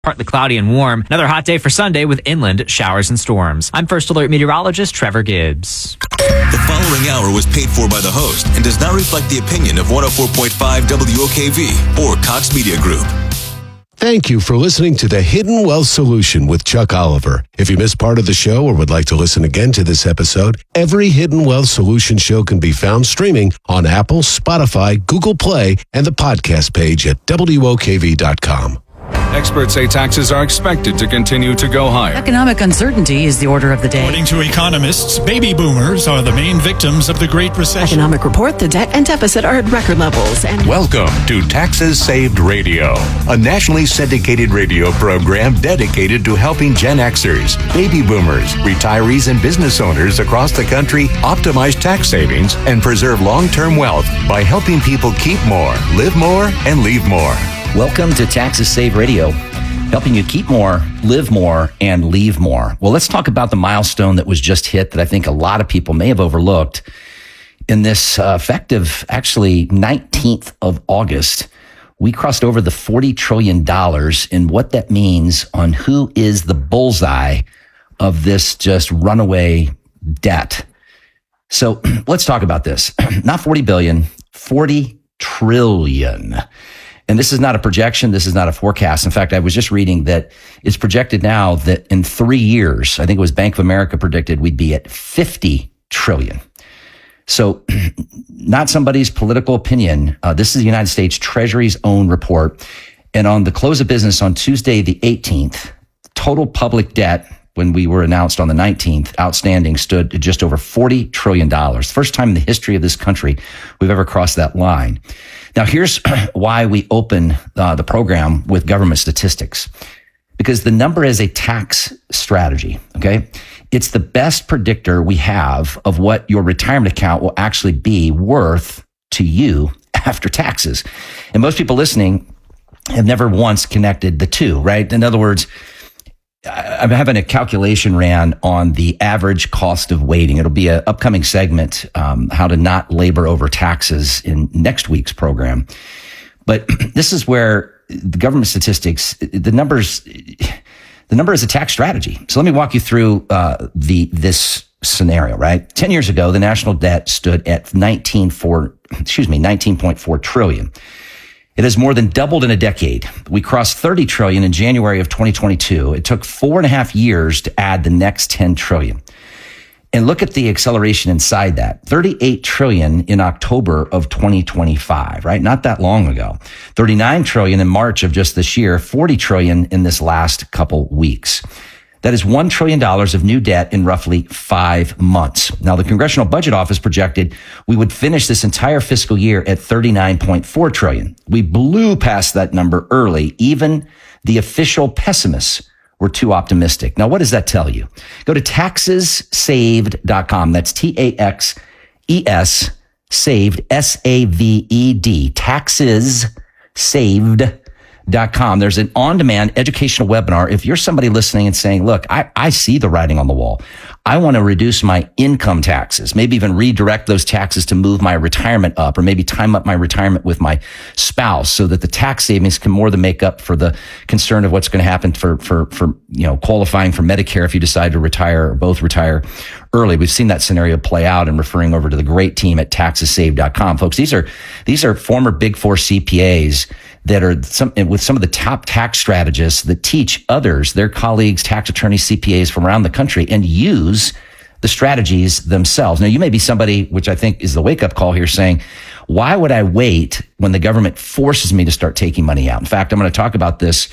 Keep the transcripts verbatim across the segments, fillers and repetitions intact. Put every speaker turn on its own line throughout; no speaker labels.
Partly cloudy and warm. Another hot day for Sunday with inland showers and storms. I'm First Alert meteorologist Trevor Gibbs.
The following hour was paid for by the host and does not reflect the opinion of one oh four point five W O K V or Cox Media Group.
Thank you for listening to The Hidden Wealth Solution with Chuck Oliver. If you missed part of the show or would like to listen again to this episode, every Hidden Wealth Solution show can be found streaming on Apple, Spotify, Google Play, and the podcast page at W O K V dot com.
Experts say taxes are expected to continue to go higher.
Economic uncertainty is the order of the day.
According to economists, baby boomers are the main victims of the Great Recession.
Economic report, the debt and deficit are at record levels. And
welcome to Taxes Saved Radio, a nationally syndicated radio program dedicated to helping Gen Xers, baby boomers, retirees, and business owners across the country optimize tax savings and preserve long-term wealth by helping people keep more, live more, and leave more.
Welcome to Taxes Save Radio, helping you keep more, live more, and leave more. Well, let's talk about the milestone that was just hit that I think a lot of people may have overlooked. In this uh, effective, actually, nineteenth of August, we crossed over the forty trillion dollars, and what that means on who is the bullseye of this just runaway debt. So let's talk about this. Not forty billion, forty trillion. And this is not a projection. This is not a forecast. In fact, I was just reading that it's projected now that in three years, I think it was Bank of America predicted we'd be at fifty trillion. So not somebody's political opinion. Uh, this is the United States Treasury's own report. And on the close of business on Tuesday, the eighteenth, total public debt, when we were announced on the nineteenth, outstanding stood at just over forty trillion dollars. First time in the history of this country we've ever crossed that line. Now, here's why we open uh, the program with government statistics. Because the number is a tax strategy, okay? It's the best predictor we have of what your retirement account will actually be worth to you after taxes. And most people listening have never once connected the two, right? In other words, I'm having a calculation ran on the average cost of waiting. It'll be an upcoming segment, um, how to not labor over taxes in next week's program. But this is where the government statistics, the numbers, the number is a tax strategy. So let me walk you through uh, the this scenario, right? Ten years ago, the national debt stood at nineteen four, excuse me, nineteen point four trillion. It has more than doubled in a decade. We crossed thirty trillion in January of twenty twenty-two. It took four and a half years to add the next ten trillion. And look at the acceleration inside that. thirty-eight trillion in October of twenty twenty-five, right? Not that long ago. thirty-nine trillion in March of just this year, forty trillion in this last couple weeks. That is one trillion dollars of new debt in roughly five months. Now, the Congressional Budget Office projected we would finish this entire fiscal year at thirty-nine point four trillion. We blew past that number early. Even the official pessimists were too optimistic. Now, what does that tell you? Go to taxes saved dot com. That's T A X E S saved, S A V E D, taxes saved dot com. There's an on-demand educational webinar. If you're somebody listening and saying, look, I, I see the writing on the wall. I want to reduce my income taxes, maybe even redirect those taxes to move my retirement up, or maybe time up my retirement with my spouse so that the tax savings can more than make up for the concern of what's going to happen for, for, for, you know, qualifying for Medicare if you decide to retire or both retire early. We've seen that scenario play out, and referring over to the great team at taxes saved dot com. Folks, these are, these are former Big Four C P As that are some, with some of the top tax strategists that teach others, their colleagues, tax attorneys, C P As from around the country, and use the strategies themselves. Now, you may be somebody, which I think is the wake-up call here, saying, why would I wait when the government forces me to start taking money out? In fact, I'm going to talk about this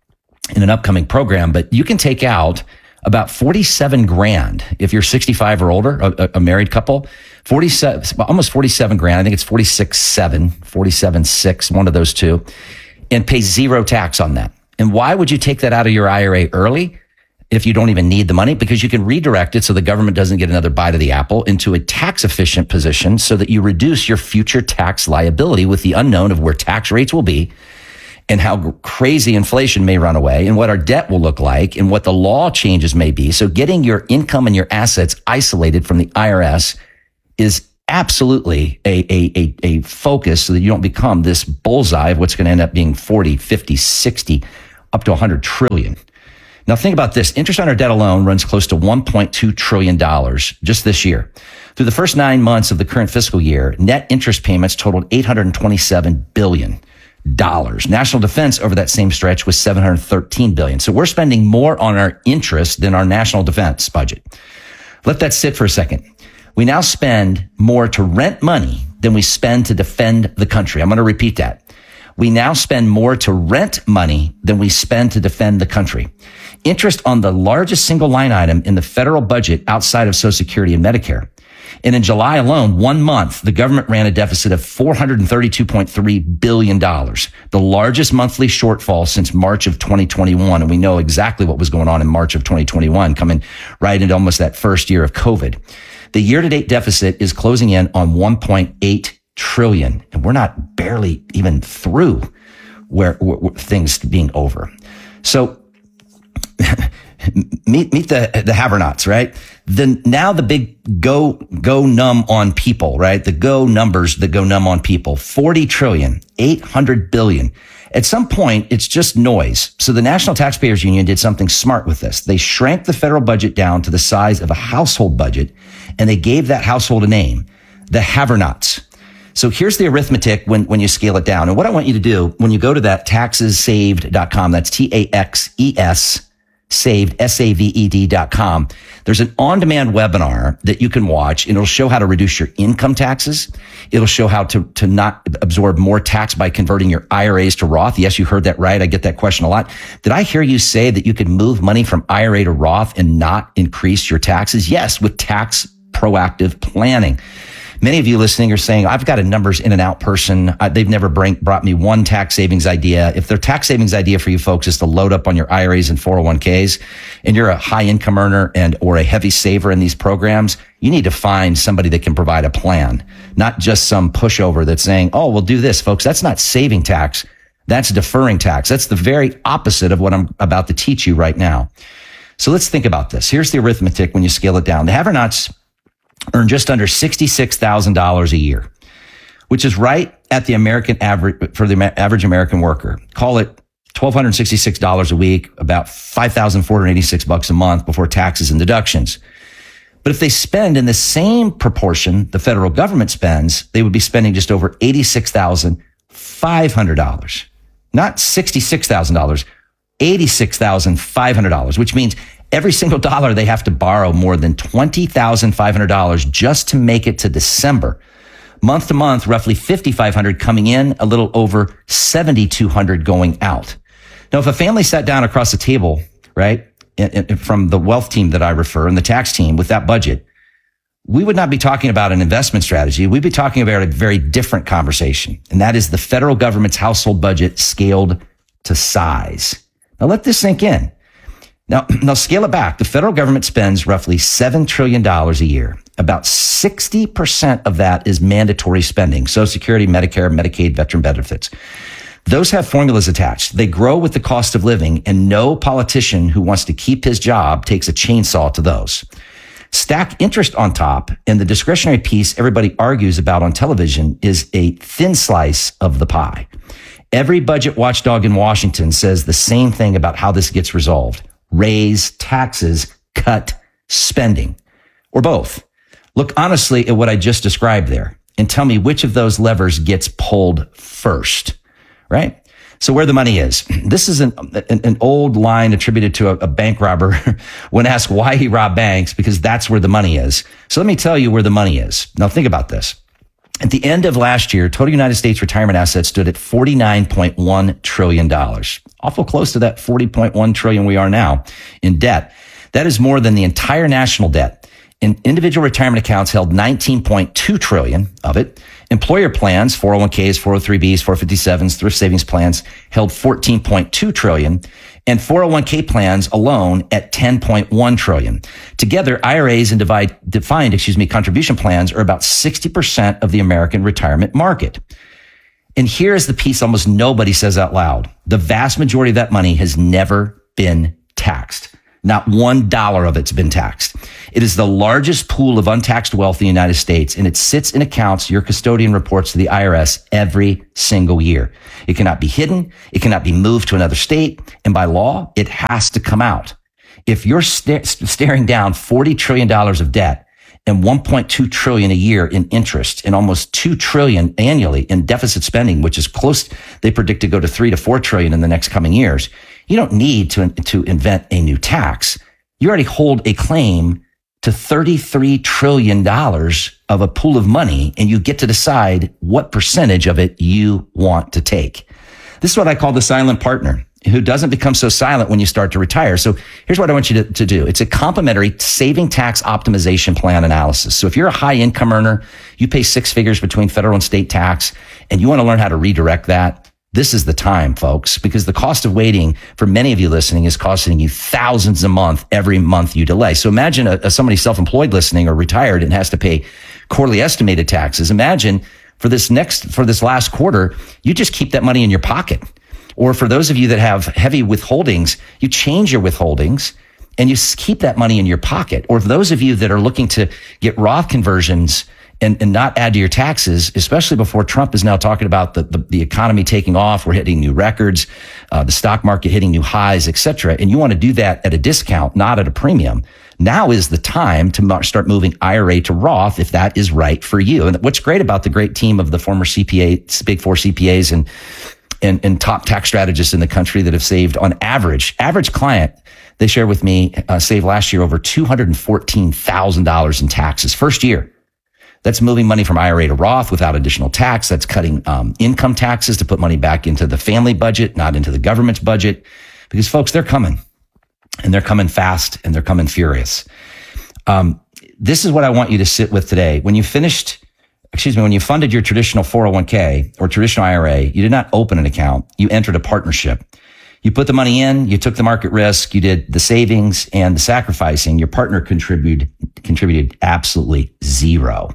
in an upcoming program, but you can take out about forty-seven grand if you're sixty-five or older, a, a married couple, forty-seven, almost forty-seven grand. I think it's forty-six seven, forty-seven six, one of those two, and pay zero tax on that. And why would you take that out of your I R A early if you don't even need the money? Because you can redirect it so the government doesn't get another bite of the apple into a tax efficient position so that you reduce your future tax liability with the unknown of where tax rates will be and how crazy inflation may run away and what our debt will look like and what the law changes may be. So getting your income and your assets isolated from the I R S is absolutely a, a, a, a focus so that you don't become this bullseye of what's going to end up being forty, fifty, sixty up to one hundred trillion dollars. Now think about this. Interest on our debt alone runs close to one point two trillion dollars just this year. Through the first nine months of the current fiscal year, net interest payments totaled eight hundred twenty-seven billion dollars. National defense over that same stretch was seven hundred thirteen billion dollars. So we're spending more on our interest than our national defense budget. Let that sit for a second. We now spend more to rent money than we spend to defend the country. I'm going to repeat that. We now spend more to rent money than we spend to defend the country. Interest on the largest single line item in the federal budget outside of Social Security and Medicare. And in July alone, one month, the government ran a deficit of four hundred thirty-two point three billion dollars, the largest monthly shortfall since March of twenty twenty-one. And we know exactly what was going on in March of twenty twenty-one, coming right into almost that first year of COVID. The year-to-date deficit is closing in on one point eight trillion dollars, and we're not barely even through where, where things being over. So meet meet the the have-nots, right? The now the big go go numb on people, right? The go numbers that go numb on people. forty trillion, eight hundred billion. At some point, it's just noise. So the National Taxpayers Union did something smart with this. They shrank the federal budget down to the size of a household budget, and they gave that household a name, the have-nots. So here's the arithmetic when, when you scale it down. And what I want you to do when you go to that taxes saved dot com, that's T A X E S saved, S A V E D dot com. There's an on-demand webinar that you can watch, and it'll show how to reduce your income taxes. It'll show how to, to not absorb more tax by converting your I R As to Roth. Yes, you heard that right. I get that question a lot. Did I hear you say that you could move money from I R A to Roth and not increase your taxes? Yes, with tax proactive planning. Many of you listening are saying, I've got a numbers in and out person. I, they've never bring, brought me one tax savings idea. If their tax savings idea for you folks is to load up on your I R As and four oh one k's, and you're a high income earner and or a heavy saver in these programs, you need to find somebody that can provide a plan, not just some pushover that's saying, oh, we'll do this, folks. That's not saving tax. That's deferring tax. That's the very opposite of what I'm about to teach you right now. So let's think about this. Here's the arithmetic when you scale it down. The have-nots earn just under sixty-six thousand dollars a year, which is right at the American average for the average American worker. Call it one thousand two hundred sixty-six dollars a week, about five thousand four hundred eighty-six bucks a month before taxes and deductions. But if they spend in the same proportion the federal government spends, they would be spending just over eighty-six thousand five hundred dollars, not sixty-six thousand dollars, eighty-six thousand five hundred dollars, which means every single dollar they have to borrow more than twenty thousand five hundred dollars just to make it to December. Month to month, roughly five thousand five hundred dollars coming in, a little over seven thousand two hundred dollars going out. Now, if a family sat down across the table, right, and, and from the wealth team that I refer and the tax team with that budget, we would not be talking about an investment strategy. We'd be talking about a very different conversation. And that is the federal government's household budget scaled to size. Now, let this sink in. Now, now scale it back. The federal government spends roughly seven trillion dollars a year. About sixty percent of that is mandatory spending. Social Security, Medicare, Medicaid, veteran benefits. Those have formulas attached. They grow with the cost of living, and no politician who wants to keep his job takes a chainsaw to those. Stack interest on top, and the discretionary piece everybody argues about on television is a thin slice of the pie. Every budget watchdog in Washington says the same thing about how this gets resolved. Raise taxes, cut spending, or both. Look honestly at what I just described there and tell me which of those levers gets pulled first, right? So where the money is. This is an, an, an old line attributed to a, a bank robber when asked why he robbed banks, because that's where the money is. So let me tell you where the money is. Now think about this. At the end of last year, total United States retirement assets stood at forty-nine point one trillion dollars. Awful close to that forty point one trillion we are now in debt. That is more than the entire national debt. In individual retirement accounts held nineteen point two trillion of it. Employer plans, four oh one k's, four oh three b's, four fifty-sevens, thrift savings plans held fourteen point two trillion, and four oh one k plans alone at ten point one trillion. Together, I R As and divide, defined, excuse me, contribution plans are about sixty percent of the American retirement market. And here is the piece almost nobody says out loud. The vast majority of that money has never been taxed. Not one dollar of it's been taxed. It is the largest pool of untaxed wealth in the United States, and it sits in accounts your custodian reports to the I R S every single year. It cannot be hidden. It cannot be moved to another state. And by law, it has to come out. If you're st- staring down forty trillion dollars of debt and one point two trillion dollars a year in interest and almost two trillion dollars annually in deficit spending, which is close, they predict to go to three to four trillion in the next coming years, you don't need to, to invent a new tax. You already hold a claim to thirty-three trillion dollars of a pool of money, and you get to decide what percentage of it you want to take. This is what I call the silent partner, who doesn't become so silent when you start to retire. So here's what I want you to, to do. It's a complimentary saving tax optimization plan analysis. So if you're a high income earner, you pay six figures between federal and state tax, and you want to learn how to redirect that, this is the time, folks, because the cost of waiting for many of you listening is costing you thousands a month every month you delay. So imagine a, a somebody self-employed listening or retired and has to pay quarterly estimated taxes. Imagine for this next, for this last quarter, you just keep that money in your pocket. Or for those of you that have heavy withholdings, you change your withholdings and you keep that money in your pocket. Or for those of you that are looking to get Roth conversions and, and not add to your taxes, especially before Trump is now talking about the, the, the economy taking off, we're hitting new records, uh, the stock market hitting new highs, et cetera. And you want to do that at a discount, not at a premium. Now is the time to start moving I R A to Roth if that is right for you. And what's great about the great team of the former C P A, big four C P As and And, and top tax strategists in the country that have saved on average, average client, they shared with me, uh, saved last year over two hundred fourteen thousand dollars in taxes. First year. That's moving money from I R A to Roth without additional tax. That's cutting um, income taxes to put money back into the family budget, not into the government's budget. Because folks, they're coming. And they're coming fast and they're coming furious. Um, this is what I want you to sit with today. When you finished Excuse me, when you funded your traditional four oh one k or traditional I R A, you did not open an account. You entered a partnership. You put the money in, you took the market risk, you did the savings and the sacrificing. Your partner contributed, contributed absolutely zero.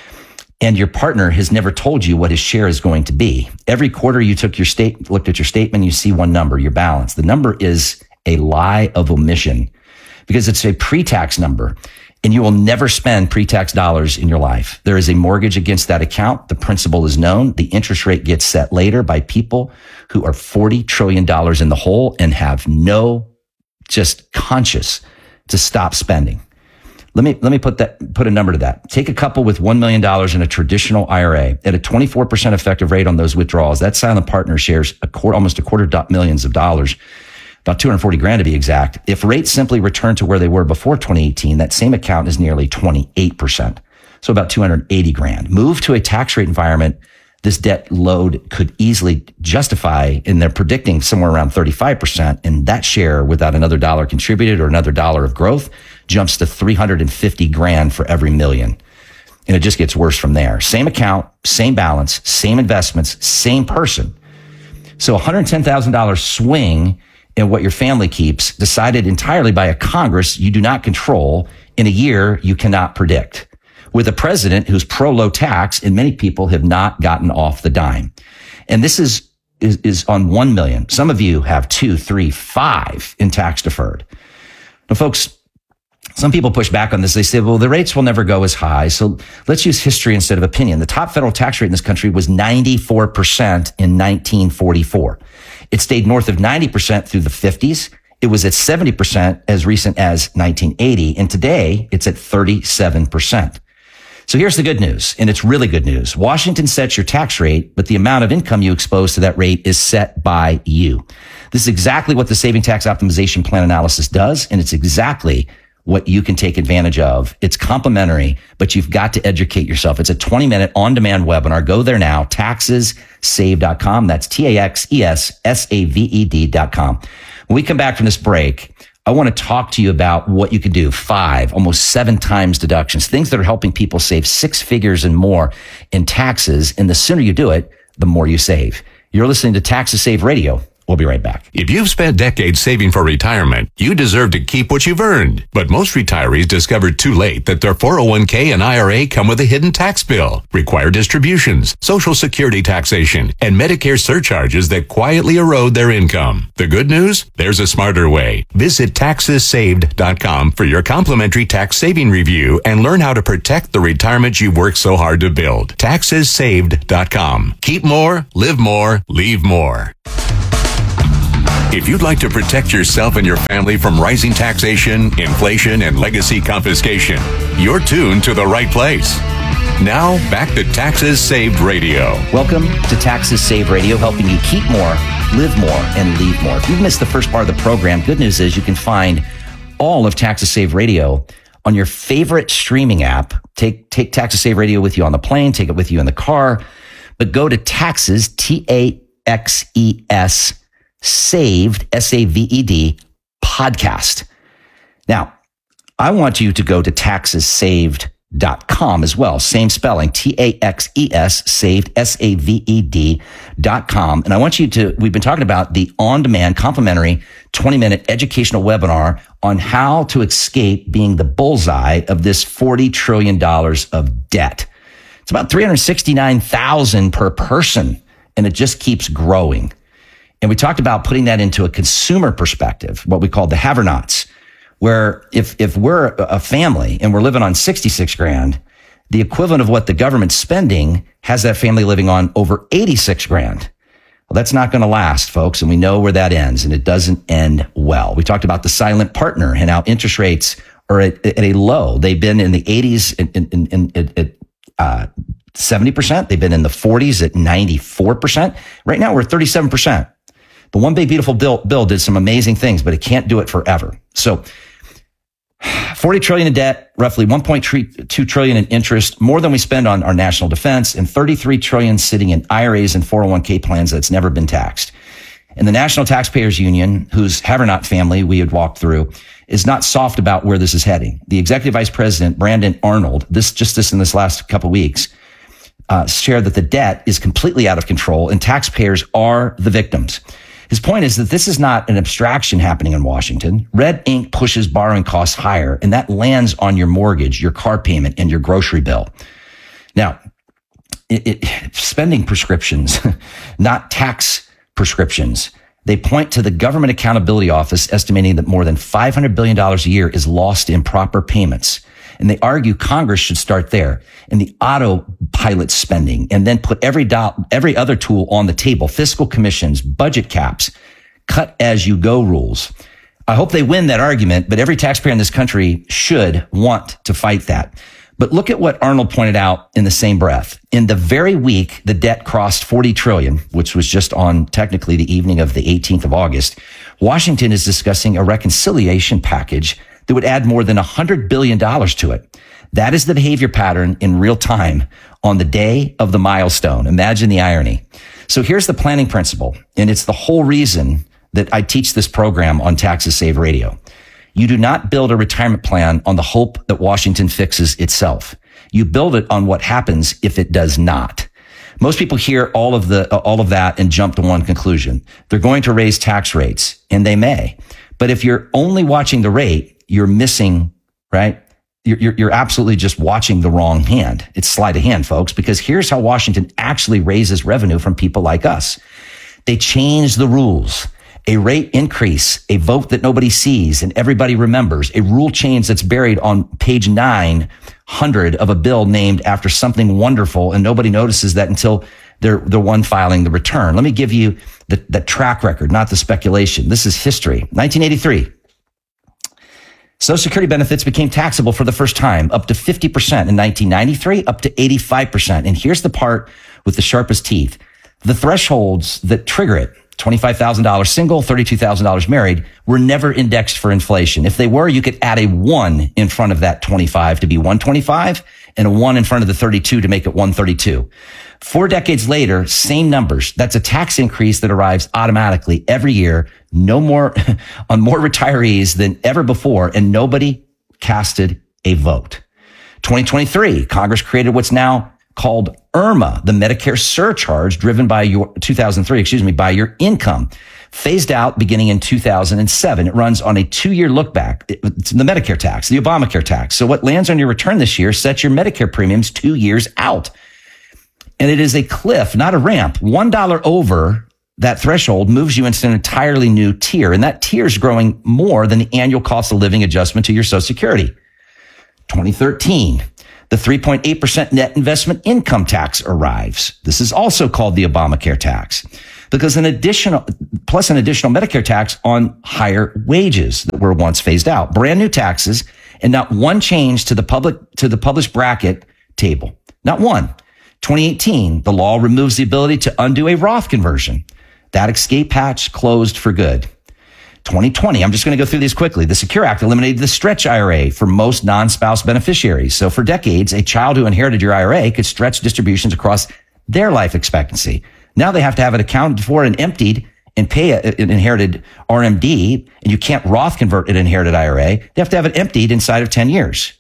And your partner has never told you what his share is going to be. Every quarter you took your state, looked at your statement, you see one number, your balance. The number is a lie of omission because it's a pre-tax number. And you will never spend pre-tax dollars in your life. There is a mortgage against that account. The principal is known. The interest rate gets set later by people who are forty trillion dollars in the hole and have no just conscience to stop spending. Let me, let me put that, put a number to that. Take a couple with one million dollars in a traditional I R A at a twenty-four percent effective rate on those withdrawals. That silent partner shares a quarter, almost a quarter millions of dollars. About two hundred forty grand to be exact. If rates simply return to where they were before twenty eighteen, that same account is nearly twenty-eight percent. So about two hundred eighty grand. Move to a tax rate environment, this debt load could easily justify, and they're predicting somewhere around thirty-five percent. And that share without another dollar contributed or another dollar of growth jumps to three hundred fifty grand for every million. And it just gets worse from there. Same account, same balance, same investments, same person. So one hundred ten thousand dollars swing in what your family keeps, decided entirely by a Congress you do not control in a year you cannot predict. With a president who's pro-low tax, and many people have not gotten off the dime. And this is, is, is on one million. Some of you have two, three, five in tax deferred. Now, folks, some people push back on this. They say, well, the rates will never go as high. So let's use history instead of opinion. The top federal tax rate in this country was ninety-four percent in nineteen forty-four. It stayed north of ninety percent through the fifties. It was at seventy percent as recent as nineteen eighty. And today it's at thirty-seven percent. So here's the good news, and it's really good news. Washington sets your tax rate, but the amount of income you expose to that rate is set by you. This is exactly what the Saving Tax Optimization Plan analysis does, and it's exactly what you can take advantage of. It's complimentary, but you've got to educate yourself. It's a twenty minute on-demand webinar. Go there now, taxes save dot com. That's T A X E S S A V E D dot com. When we come back from this break, I want to talk to you about what you can do. Five, almost seven times deductions, things that are helping people save six figures and more in taxes. And the sooner you do it, the more you save. You're listening to Taxes Save Radio. We'll be right back.
If you've spent decades saving for retirement, you deserve to keep what you've earned. But most retirees discovered too late that their four oh one k and I R A come with a hidden tax bill, required distributions, Social Security taxation, and Medicare surcharges that quietly erode their income. The good news? There's a smarter way. Visit taxes saved dot com for your complimentary tax saving review and learn how to protect the retirement you've worked so hard to build. taxes saved dot com. Keep more, live more, leave more. If you'd like to protect yourself and your family from rising taxation, inflation, and legacy confiscation, you're tuned to the right place. Now, back to Taxes Saved Radio.
Welcome to Taxes Saved Radio, helping you keep more, live more, and leave more. If you've missed the first part of the program, good news is you can find all of Taxes Saved Radio on your favorite streaming app. Take, take Taxes Saved Radio with you on the plane, take it with you in the car, but go to Taxes, T A X E S, Saved, S A V E D, podcast. Now, I want you to go to taxes saved dot com as well. Same spelling, T A X E S, saved, S A V E D dot com. And I want you to, we've been talking about the on-demand complimentary twenty minute educational webinar on how to escape being the bullseye of this forty trillion dollars of debt. It's about three hundred sixty-nine thousand dollars per person, and it just keeps growing. And we talked about putting that into a consumer perspective, what we call the have-nots, where if, if we're a family and we're living on sixty-six grand, the equivalent of what the government's spending has that family living on over eighty-six grand. Well, that's not going to last, folks. And we know where that ends, and it doesn't end well. We talked about the silent partner and how interest rates are at, at a low. They've been in the eighties in, in, in, in, at uh, seventy percent. They've been in the forties at ninety-four percent. Right now, we're at thirty-seven percent. The One Big Beautiful Bill, bill did some amazing things, but it can't do it forever. So forty trillion in debt, roughly one point two trillion in interest, more than we spend on our national defense, and thirty-three trillion sitting in I R As and four oh one k plans that's never been taxed. And the National Taxpayers Union, whose Havernot family we had walked through, is not soft about where this is heading. The executive vice president, Brandon Arnold, this just this in this last couple of weeks, uh, shared that the debt is completely out of control and taxpayers are the victims. His point is that this is not an abstraction happening in Washington. Red ink pushes borrowing costs higher, and that lands on your mortgage, your car payment, and your grocery bill. Now, it, it, spending prescriptions, not tax prescriptions. They point to the Government Accountability Office estimating that more than five hundred billion dollars a year is lost in improper payments. And they argue Congress should start there in the autopilot spending and then put every do- every other tool on the table, fiscal commissions, budget caps, cut as you go rules. I hope they win that argument, but every taxpayer in this country should want to fight that. But look at what Arnold pointed out in the same breath. In the very week the debt crossed forty trillion, which was just on technically the evening of the eighteenth of August, Washington is discussing a reconciliation package that would add more than one hundred billion dollars to it. That is the behavior pattern in real time on the day of the milestone. Imagine the irony. So here's the planning principle, and it's the whole reason that I teach this program on Taxes Saved Radio. You do not build a retirement plan on the hope that Washington fixes itself. You build it on what happens if it does not. Most people hear all of the all of that and jump to one conclusion. They're going to raise tax rates, and they may. But if you're only watching the rate, you're missing, right? You're, you're, you're absolutely just watching the wrong hand. It's sleight of hand, folks, because here's how Washington actually raises revenue from people like us. They change the rules. A rate increase, a vote that nobody sees and everybody remembers, a rule change that's buried on page nine hundred of a bill named after something wonderful, and nobody notices that until they're the one filing the return. Let me give you the, the track record, not the speculation. This is history. nineteen eighty-three. Social Security benefits became taxable for the first time, up to fifty percent in nineteen ninety-three, up to eighty-five percent. And here's the part with the sharpest teeth. The thresholds that trigger it, twenty-five thousand dollars single, thirty-two thousand dollars married, were never indexed for inflation. If they were, you could add a one in front of that twenty-five to be one twenty-five and a one in front of the thirty-two to make it one thirty-two. Four decades later, same numbers. That's a tax increase that arrives automatically every year, no more on more retirees than ever before, and nobody casted a vote. twenty twenty-three, Congress created what's now called IRMA, the Medicare surcharge driven by your two thousand three, excuse me, by your income. phased out beginning in two thousand seven. It runs on a two-year look back. It's the Medicare tax, the Obamacare tax. So what lands on your return this year sets your Medicare premiums two years out. And it is a cliff, not a ramp. One dollar over that threshold moves you into an entirely new tier. And that tier is growing more than the annual cost of living adjustment to your Social Security. twenty thirteen, the three point eight percent net investment income tax arrives. This is also called the Obamacare tax because an additional, plus an additional Medicare tax on higher wages that were once phased out. Brand new taxes and not one change to the public, to the published bracket table. Not one. twenty eighteen, the law removes the ability to undo a Roth conversion. That escape hatch closed for good. twenty twenty, I'm just going to go through these quickly. The Secure Act eliminated the stretch I R A for most non-spouse beneficiaries. So for decades, a child who inherited your I R A could stretch distributions across their life expectancy. Now they have to have it accounted for and emptied and pay an inherited R M D, and you can't Roth convert an inherited I R A. They have to have it emptied inside of ten years.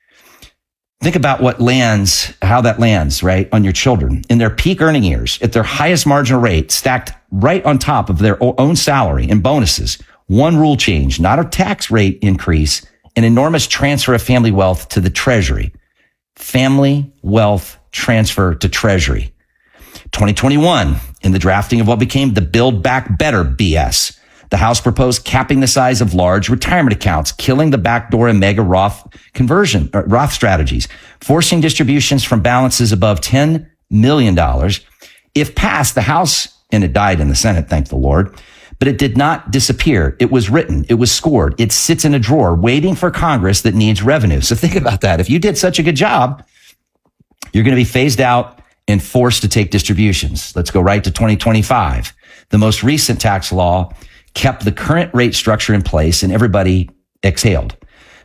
Think about what lands, how that lands, right, on your children in their peak earning years at their highest marginal rate, stacked right on top of their own salary and bonuses. One rule change, not a tax rate increase, an enormous transfer of family wealth to the Treasury. Family wealth transfer to Treasury. twenty twenty-one, in the drafting of what became the Build Back Better B S. The House proposed capping the size of large retirement accounts, killing the backdoor and mega Roth conversion, or Roth strategies, forcing distributions from balances above ten million dollars. If passed, the House, and it died in the Senate, thank the Lord, but it did not disappear. It was written. It was scored. It sits in a drawer waiting for Congress that needs revenue. So think about that. If you did such a good job, you're going to be phased out and forced to take distributions. Let's go right to twenty twenty-five. The most recent tax law kept the current rate structure in place and everybody exhaled.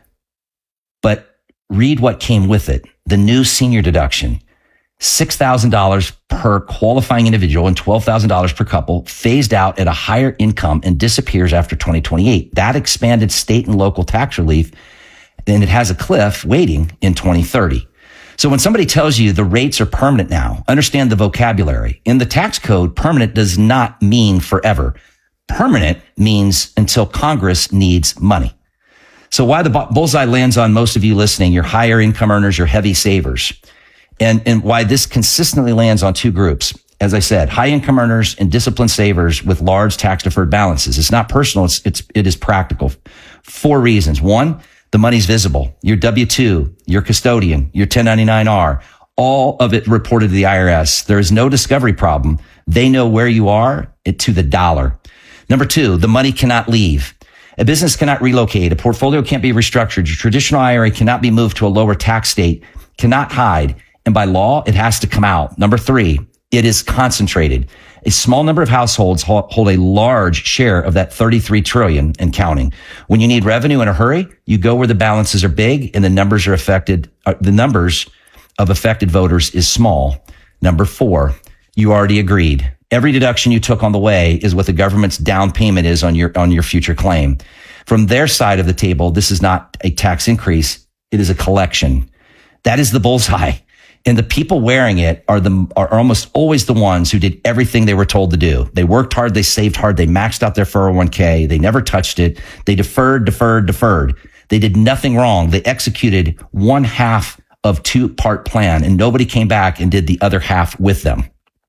But read what came with it. The new senior deduction, six thousand dollars per qualifying individual and twelve thousand dollars per couple, phased out at a higher income and disappears after twenty twenty-eight. That expanded state and local tax relief, and it has a cliff waiting in twenty thirty. So when somebody tells you the rates are permanent now, understand the vocabulary. In the tax code, permanent does not mean forever. Permanent means until Congress needs money. So why the bullseye lands on most of you listening, your higher income earners, your heavy savers, and, and why this consistently lands on two groups. As I said, high income earners and disciplined savers with large tax deferred balances. It's not personal. It's, it's, it is practical. Four reasons. One, the money's visible. Your W two, your custodian, your ten ninety-nine R, all of it reported to the I R S. There is no discovery problem. They know where you are to the dollar. Number two, the money cannot leave. A business cannot relocate. A portfolio can't be restructured. Your traditional I R A cannot be moved to a lower tax state, cannot hide. And by law, it has to come out. Number three, it is concentrated. A small number of households hold a large share of that thirty-three trillion and counting. When you need revenue in a hurry, you go where the balances are big and the numbers are affected. Uh, the numbers of affected voters is small. Number four, you already agreed. Every deduction you took on the way is what the government's down payment is on your, on your future claim. From their side of the table, this is not a tax increase. It is a collection. That is the bullseye. And the people wearing it are the, are almost always the ones who did everything they were told to do. They worked hard. They saved hard. They maxed out their four oh one k. They never touched it. They deferred, deferred, deferred. They did nothing wrong. They executed one half of two part plan and nobody came back and did the other half with them.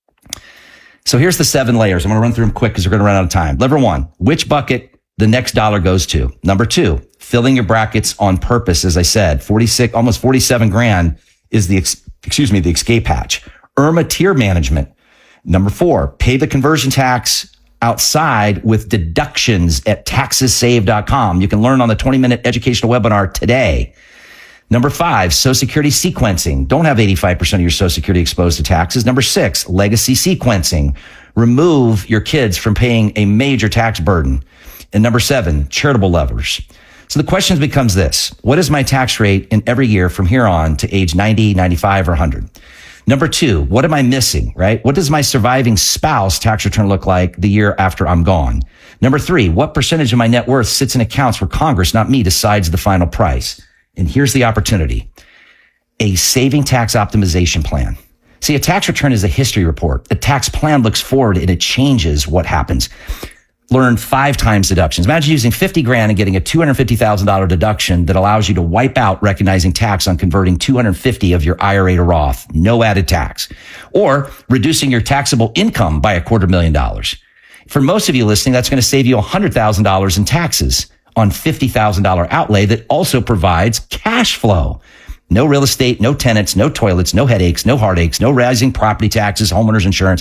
So here's the seven layers. I'm going to run through them quick because we're going to run out of time. Number one, which bucket the next dollar goes to. Number two, filling your brackets on purpose. As I said, forty-six, almost forty-seven grand is the, excuse me, the escape hatch. IRMA tier management. Number four, pay the conversion tax outside with deductions at taxes save dot com. You can learn on the twenty minute educational webinar today. Number five, Social Security sequencing. Don't have eighty-five percent of your Social Security exposed to taxes. Number six, legacy sequencing. Remove your kids from paying a major tax burden. And number seven, charitable levers. So the question becomes this: what is my tax rate in every year from here on to age ninety, ninety-five, or one hundred? Number two, what am I missing, right? What does my surviving spouse tax return look like the year after I'm gone? Number three, what percentage of my net worth sits in accounts where Congress, not me, decides the final price? And here's the opportunity: a saving tax optimization plan. See, a tax return is a history report. A tax plan looks forward and it changes what happens. learned five times deductions. Imagine using fifty grand and getting a two hundred fifty thousand dollars deduction that allows you to wipe out recognizing tax on converting two hundred fifty of your I R A to Roth. No added tax. Or reducing your taxable income by a quarter million dollars. For most of you listening, that's going to save you one hundred thousand dollars in taxes on fifty thousand dollars outlay that also provides cash flow. No real estate, no tenants, no toilets, no headaches, no heartaches, no rising property taxes, homeowners insurance.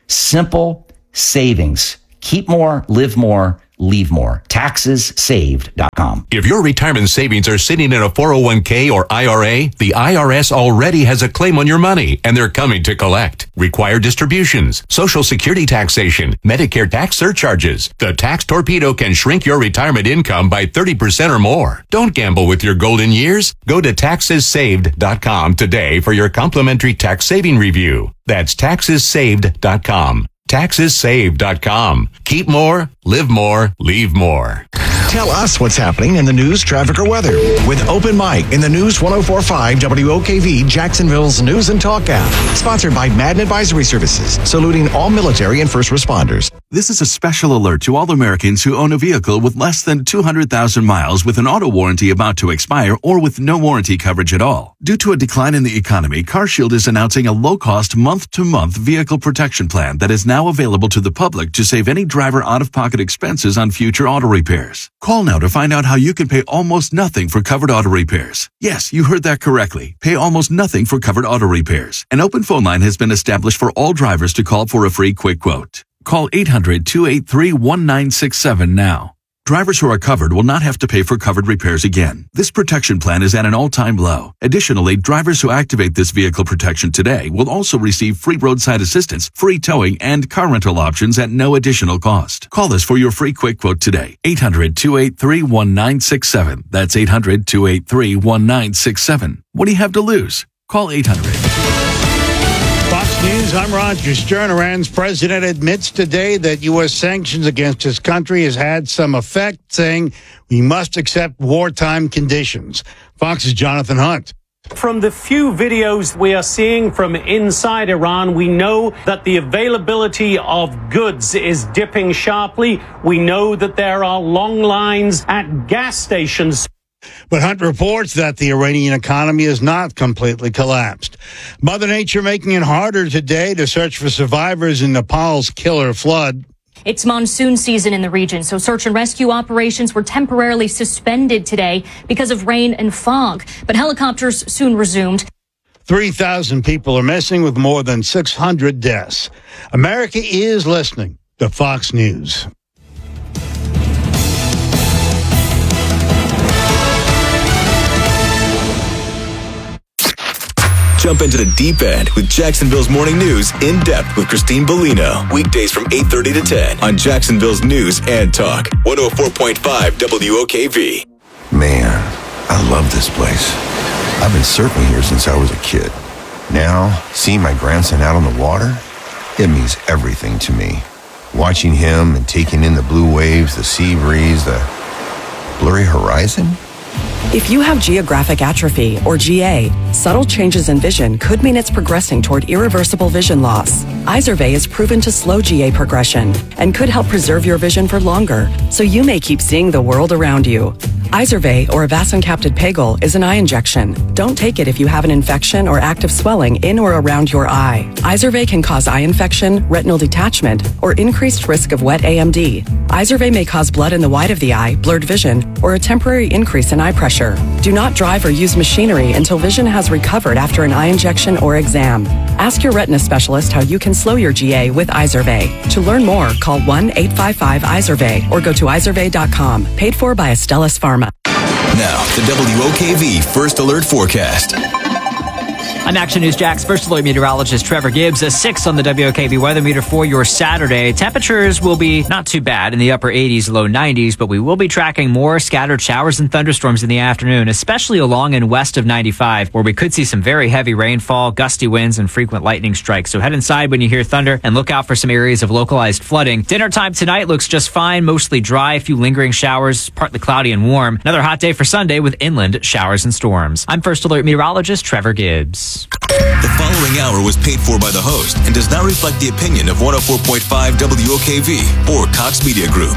Simple savings. Keep more, live more, leave more. taxes saved dot com.
If your retirement savings are sitting in a four oh one k or I R A, the I R S already has a claim on your money, and they're coming to collect. Required distributions, Social Security taxation, Medicare tax surcharges. The tax torpedo can shrink your retirement income by thirty percent or more. Don't gamble with your golden years. Go to taxes saved dot com today for your complimentary tax saving review. That's taxes saved dot com. taxes saved dot com. Keep more, live more, leave more.
Tell us what's happening in the news, traffic, or weather with Open Mic in the News one oh four point five W O K V, Jacksonville's news and talk app. Sponsored by Madden Advisory Services, saluting all military and first responders.
This is a special alert to all Americans who own a vehicle with less than two hundred thousand miles with an auto warranty about to expire or with no warranty coverage at all. Due to a decline in the economy, CarShield is announcing a low-cost month-to-month vehicle protection plan that is now available to the public to save any driver out-of-pocket expenses on future auto repairs. Call now to find out how you can pay almost nothing for covered auto repairs. Yes, you heard that correctly. Pay almost nothing for covered auto repairs. An open phone line has been established for all drivers to call for a free quick quote. Call eight hundred, two eight three, one nine six seven now. Drivers who are covered will not have to pay for covered repairs again. This protection plan is at an all-time low. Additionally, drivers who activate this vehicle protection today will also receive free roadside assistance, free towing, and car rental options at no additional cost. Call us for your free quick quote today. eight hundred, two eight three, one nine six seven. That's eight hundred, two eight three, one nine six seven. What do you have to lose? Call eight hundred.
Fox News, I'm Roger Stern. Iran's president admits today that U S sanctions against his country has had some effect, saying we must accept wartime conditions. Fox's Jonathan Hunt.
From the few videos we are seeing from inside Iran, we know that the availability of goods is dipping sharply. We know that there are long lines at gas stations.
But Hunt reports that the Iranian economy is not completely collapsed. Mother Nature making it harder today to search for survivors in Nepal's killer flood.
It's monsoon season in the region, so search and rescue operations were temporarily suspended today because of rain and fog. But helicopters soon resumed.
three thousand people are missing with more than six hundred deaths. America is listening to Fox News.
Jump into the deep end with Jacksonville's Morning News in depth with Christine Bellino. Weekdays from eight thirty to ten on Jacksonville's News and Talk. one oh four point five W O K V.
Man, I love this place. I've been surfing here since I was a kid. Now, seeing my grandson out on the water, it means everything to me. Watching him and taking in the blue waves, the sea breeze, the blurry horizon.
If you have geographic atrophy, or G A, subtle changes in vision could mean it's progressing toward irreversible vision loss. Izervay is proven to slow G A progression and could help preserve your vision for longer, so you may keep seeing the world around you. Izervay, or avacincaptad pegol, is an eye injection. Don't take it if you have an infection or active swelling in or around your eye. Izervay can cause eye infection, retinal detachment, or increased risk of wet A M D. Izervay may cause blood in the white of the eye, blurred vision, or a temporary increase in eye pressure. Do not drive or use machinery until vision has recovered after an eye injection or exam. Ask your retina specialist how you can slow your G A with Izervay. To learn more, call one eight five five Izervay or go to izervay dot com. Paid for by Astellas Pharma.
Now, the W O K V First Alert Forecast.
I'm Action News Jack's First Alert meteorologist Trevor Gibbs. A six on the W O K V weather meter for your Saturday. Temperatures will be not too bad in the upper eighties, low nineties, but we will be tracking more scattered showers and thunderstorms in the afternoon, especially along and west of ninety-five, where we could see some very heavy rainfall, gusty winds, and frequent lightning strikes. So head inside when you hear thunder and look out for some areas of localized flooding. Dinner time tonight looks just fine, mostly dry, a few lingering showers, partly cloudy and warm. Another hot day for Sunday with inland showers and storms. I'm First Alert meteorologist Trevor Gibbs.
The following hour was paid for by the host and does not reflect the opinion of one oh four point five W O K V or Cox Media Group.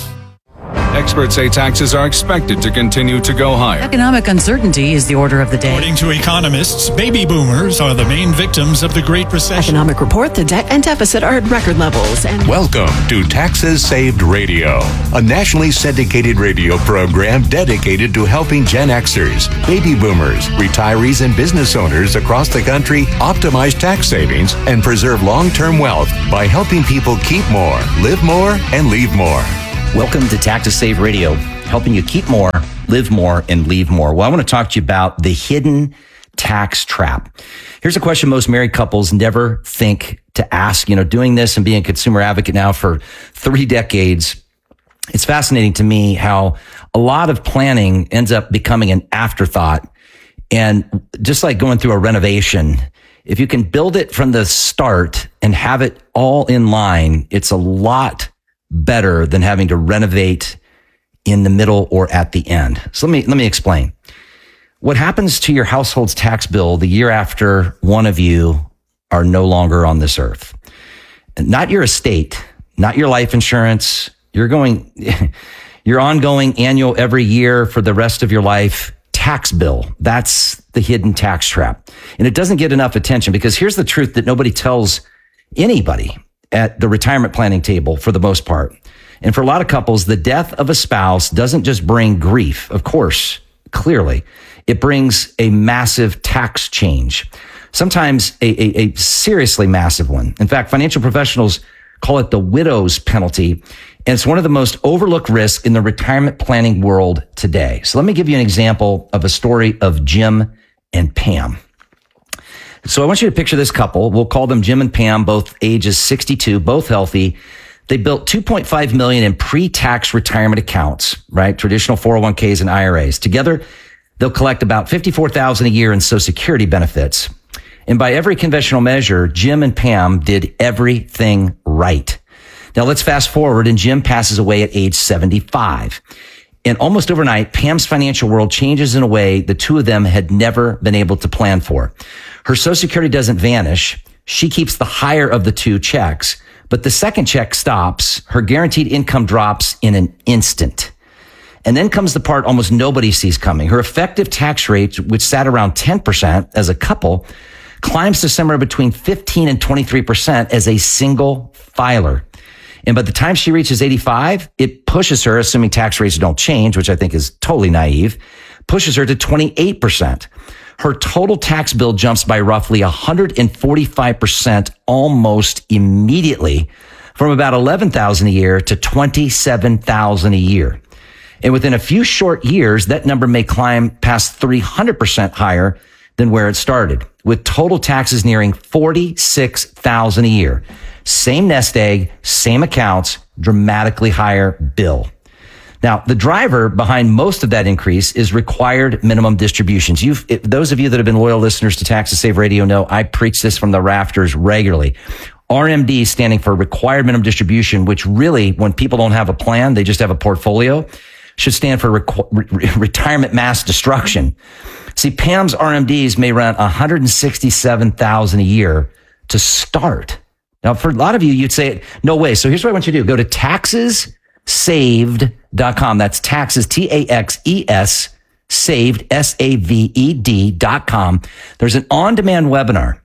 Experts say taxes are expected to continue to go higher.
Economic uncertainty is the order of the day.
According to economists, baby boomers are the main victims of the Great Recession.
Economic report, the debt and deficit are at record levels. And
Welcome to Taxes Saved Radio, a nationally syndicated radio program dedicated to helping Gen Xers, baby boomers, retirees, and business owners across the country optimize tax savings and preserve long-term wealth by helping people keep more, live more, and leave more.
Welcome to Taxes Save Radio, helping you keep more, live more, and leave more. Well, I want to talk to you about the hidden tax trap. Here's a question most married couples never think to ask. You know, doing this and being a consumer advocate now for three decades, it's fascinating to me how a lot of planning ends up becoming an afterthought. And just like going through a renovation, if you can build it from the start and have it all in line, it's a lot better than having to renovate in the middle or at the end. So let me, let me explain. What happens to your household's tax bill the year after one of you are no longer on this earth? Not your estate, not your life insurance. You're going, your ongoing annual every year for the rest of your life tax bill. That's the hidden tax trap. And it doesn't get enough attention because here's the truth that nobody tells anybody at the retirement planning table for the most part. And for a lot of couples, the death of a spouse doesn't just bring grief. Of course, clearly, it brings a massive tax change, sometimes a, a, a seriously massive one. In fact, financial professionals call it the widow's penalty. And it's one of the most overlooked risks in the retirement planning world today. So let me give you an example of a story of Jim and Pam. So I want you to picture this couple. We'll call them Jim and Pam, both ages sixty-two, both healthy. They built two point five million dollars in pre-tax retirement accounts, right? Traditional four oh one k's and I R As. Together, they'll collect about fifty-four thousand dollars a year in Social Security benefits. And by every conventional measure, Jim and Pam did everything right. Now let's fast forward and Jim passes away at age seventy-five. And almost overnight, Pam's financial world changes in a way the two of them had never been able to plan for. Her Social Security doesn't vanish. She keeps the higher of the two checks, but the second check stops. Her guaranteed income drops in an instant. And then comes the part almost nobody sees coming. Her effective tax rate, which sat around ten percent as a couple, climbs to somewhere between fifteen and twenty-three percent as a single filer. And by the time she reaches eighty-five, it pushes her, assuming tax rates don't change, which I think is totally naive, pushes her to twenty-eight percent. Her total tax bill jumps by roughly one hundred forty-five percent almost immediately, from about eleven thousand dollars a year to twenty-seven thousand dollars a year. And within a few short years, that number may climb past three hundred percent higher than where it started, with total taxes nearing forty-six thousand dollars a year. Same nest egg, same accounts, dramatically higher bill. Now, the driver behind most of that increase is required minimum distributions. You've, it, those of you that have been loyal listeners to Taxes Save Radio know I preach this from the rafters regularly. R M D standing for required minimum distribution, which really, when people don't have a plan, they just have a portfolio, should stand for requ- re- retirement mass destruction. See, Pam's R M Ds may run one hundred sixty-seven thousand dollars a year to start. Now, for a lot of you, you'd say, no way. So here's what I want you to do. Go to taxes saved dot com. That's taxes, T A X E S, saved, S A V E D dot com. There's an on-demand webinar.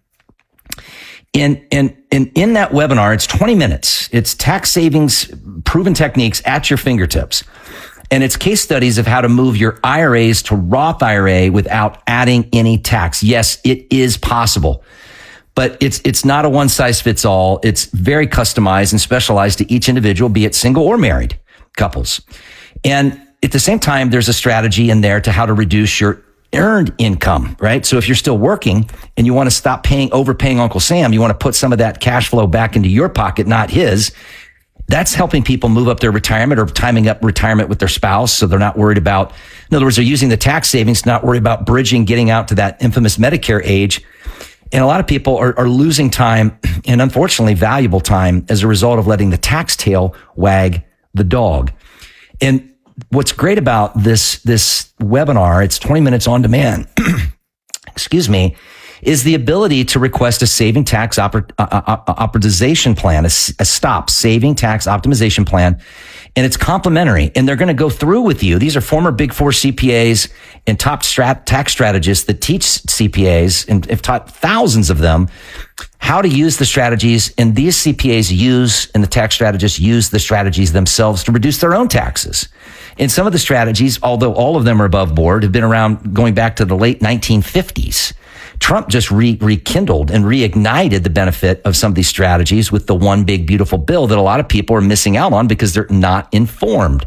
In, in, in, in that webinar, it's twenty minutes. It's tax savings, proven techniques at your fingertips. And it's case studies of how to move your I R As to Roth I R A without adding any tax. Yes, it is possible. But it's it's not a one-size-fits-all. It's very customized and specialized to each individual, be it single or married couples. And at the same time, there's a strategy in there to how to reduce your earned income, right? So if you're still working and you want to stop paying, overpaying Uncle Sam, you want to put some of that cash flow back into your pocket, not his. That's helping people move up their retirement or timing up retirement with their spouse so they're not worried about, in other words, they're using the tax savings to not worry about bridging, getting out to that infamous Medicare age. And a lot of people are, are losing time and unfortunately valuable time as a result of letting the tax tail wag the dog. And what's great about this, this webinar, it's twenty minutes on demand, excuse me, is the ability to request a saving tax oppor- uh, uh, optimization plan, a, a stop saving tax optimization plan. And it's complimentary, and they're going to go through with you. These are former Big Four C P As and top strat- tax strategists that teach C P As and have taught thousands of them how to use the strategies. And these C P As use, and the tax strategists use the strategies themselves to reduce their own taxes. And some of the strategies, although all of them are above board, have been around going back to the late nineteen fifties. Trump just re- rekindled and reignited the benefit of some of these strategies with the one big beautiful bill that a lot of people are missing out on because they're not informed.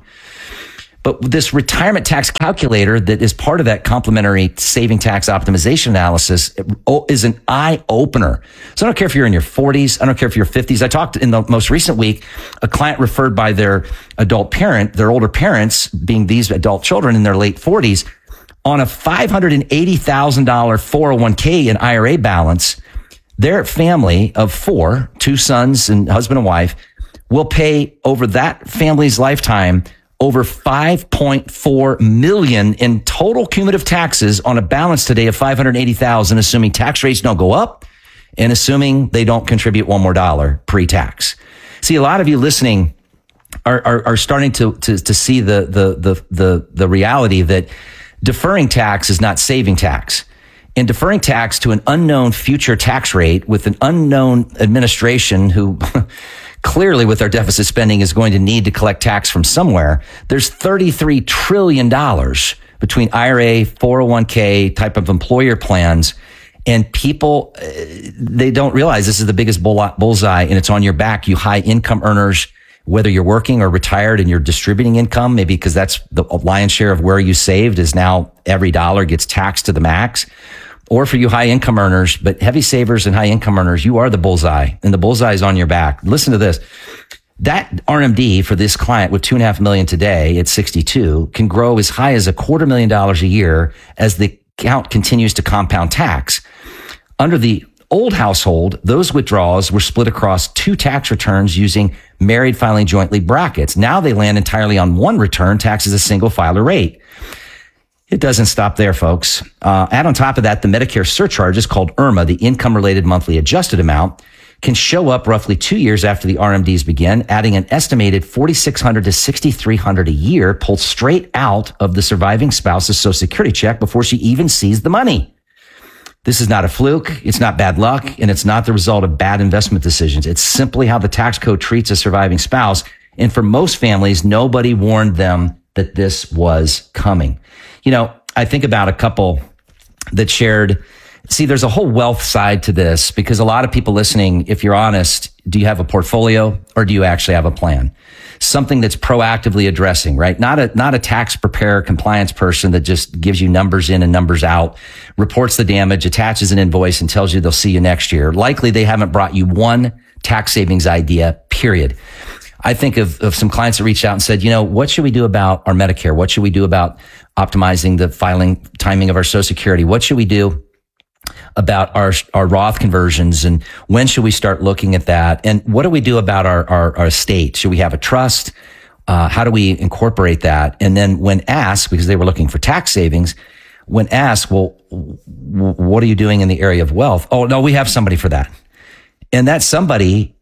But this retirement tax calculator that is part of that complementary saving tax optimization analysis is an eye opener. So I don't care if you're in your forties. I don't care if you're fifties. I talked in the most recent week, a client referred by their adult parent, their older parents being these adult children in their late forties, on a five hundred eighty thousand dollars four oh one k and I R A balance. Their family of four, two sons and husband and wife, will pay over that family's lifetime over five point four million dollars in total cumulative taxes on a balance today of five hundred eighty thousand dollars, assuming tax rates don't go up and assuming they don't contribute one more dollar pre-tax. See, a lot of you listening are, are, are starting to, to, to see the, the, the, the, the reality that deferring tax is not saving tax. And deferring tax to an unknown future tax rate with an unknown administration who clearly with our deficit spending is going to need to collect tax from somewhere. There's thirty-three trillion dollars between I R A, four oh one k type of employer plans. And people, they don't realize this is the biggest bullseye and it's on your back. You high income earners, whether you're working or retired and you're distributing income, maybe because that's the lion's share of where you saved is now every dollar gets taxed to the max. Or for you high income earners, but heavy savers and high income earners, you are the bullseye and the bullseye is on your back. Listen to this. That R M D for this client with two and a half million today at sixty-two can grow as high as a quarter million dollars a year as the account continues to compound tax. Under the old household, those withdrawals were split across two tax returns using married filing jointly brackets. Now they land entirely on one return, taxed as a single filer rate. It doesn't stop there, folks. Uh, add on top of that, the Medicare surcharge is called I R M A, the income related monthly adjusted amount, can show up roughly two years after the R M Ds begin, adding an estimated four thousand six hundred dollars to six thousand three hundred dollars a year pulled straight out of the surviving spouse's Social Security check before she even sees the money. This is not a fluke. It's not bad luck, and it's not the result of bad investment decisions. It's simply how the tax code treats a surviving spouse. And for most families, nobody warned them that this was coming. You know, I think about a couple that shared, see, there's a whole wealth side to this because a lot of people listening, if you're honest, do you have a portfolio or do you actually have a plan? Something that's proactively addressing, right? Not a, not a tax preparer compliance person that just gives you numbers in and numbers out, reports the damage, attaches an invoice and tells you they'll see you next year. Likely they haven't brought you one tax savings idea, period. I think of, of some clients that reached out and said, you know, what should we do about our Medicare? What should we do about optimizing the filing timing of our Social Security? What should we do about our our Roth conversions, and when should we start looking at that? And what do we do about our our, our estate? Should we have a trust? Uh, how do we incorporate that? And then when asked, because they were looking for tax savings, when asked, well, w- what are you doing in the area of wealth? Oh, no, we have somebody for that. And that somebody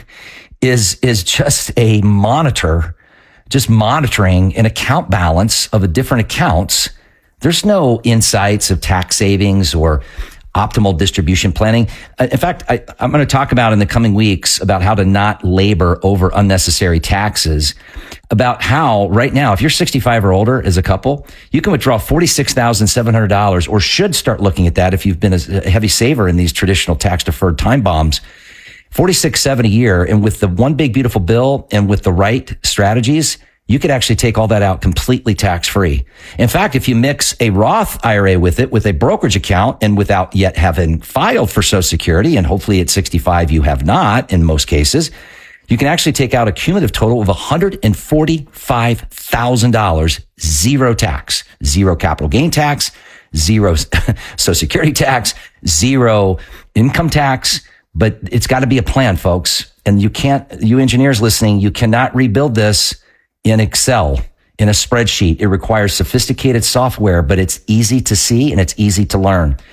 is is just a monitor, just monitoring an account balance of a different accounts. There's no insights of tax savings or optimal distribution planning. In fact, I, I'm going to talk about in the coming weeks about how to not labor over unnecessary taxes, about how right now, if you're sixty-five or older as a couple, you can withdraw forty-six thousand seven hundred dollars, or should start looking at that if you've been a heavy saver in these traditional tax deferred time bombs. forty-six thousand seven hundred dollars a year. And with the one big beautiful bill and with the right strategies, you could actually take all that out completely tax-free. In fact, if you mix a Roth I R A with it, with a brokerage account, and without yet having filed for Social Security, and hopefully at sixty-five you have not in most cases, you can actually take out a cumulative total of one hundred forty-five thousand dollars, zero tax, zero capital gain tax, zero Social Security tax, zero income tax. But it's got to be a plan, folks. And you can't, you engineers listening, you cannot rebuild this in Excel, in a spreadsheet. It requires sophisticated software, but it's easy to see and it's easy to learn.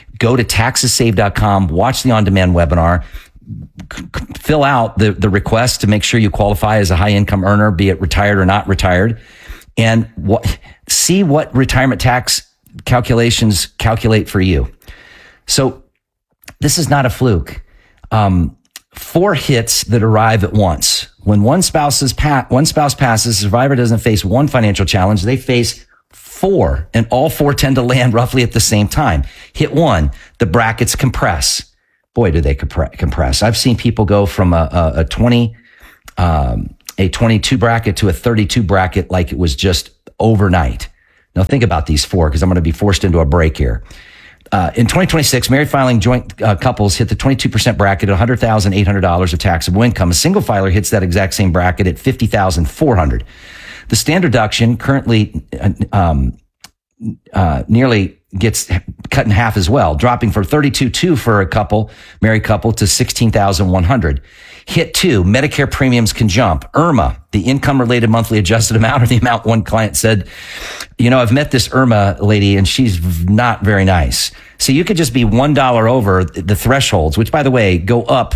Go to taxes save dot com, watch the on-demand webinar, c- fill out the, the request to make sure you qualify as a high-income earner, be it retired or not retired, and what, see what retirement tax calculations calculate for you. So this is not a fluke. Um, four hits that arrive at once. When one spouse is pa- one spouse passes, the survivor doesn't face one financial challenge. They face four, and all four tend to land roughly at the same time. Hit one, the brackets compress. Boy, do they compre- compress. I've seen people go from a, a, a twenty, um, a twenty-two bracket to a thirty-two bracket like it was just overnight. Now think about these four, because I'm going to be forced into a break here. Uh, in twenty twenty-six, married filing joint uh, couples hit the twenty-two percent bracket at one hundred thousand eight hundred dollars of taxable income. A single filer hits that exact same bracket at fifty thousand four hundred dollars. The standard deduction currently um, uh, nearly gets cut in half as well, dropping from thirty-two thousand two hundred for a couple, married couple, to sixteen thousand one hundred dollars. Hit two, Medicare premiums can jump. I R M A, the income-related monthly adjusted amount, or the amount one client said, you know, I've met this I R M A lady and she's not very nice. So you could just be one dollar over the thresholds, which, by the way, go up